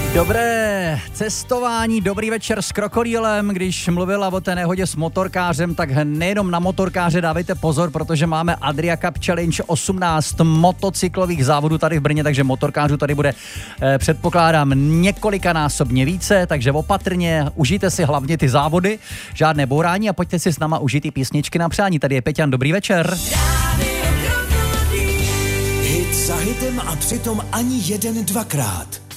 Dobré cestování, dobrý večer s Krokodýlem. Když mluvila o té nehodě s motorkářem, tak nejenom na motorkáře dávejte pozor, protože máme Adria Cup Challenge 18 motocyklových závodů tady v Brně, takže motorkářů tady bude, předpokládám, několikanásobně více, takže opatrně, užijte si hlavně ty závody, žádné bourání a pojďte si s náma užít ty písničky na přání. Tady je Peťan, dobrý večer. Hit za hitem a přitom ani jeden dvakrát.